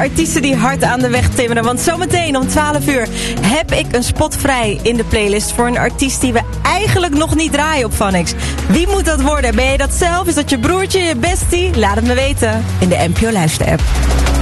artiesten die hard aan de weg timmeren. Want zometeen om 12 uur heb ik een spot vrij in de playlist voor een artiest die we eigenlijk nog niet draaien op Phonics. Wie moet dat worden? Ben je dat zelf? Is dat je broertje, je bestie? Laat het me weten in de NPO Luister-app.